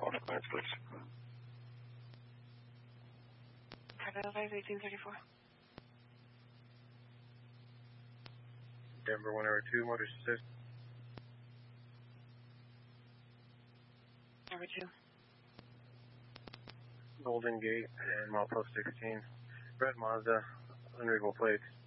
call for clearance, please. Advise 1834. Denver 102, motor assist. Number 2. Golden Gate and milepost 16. Red Mazda, unreadable plates.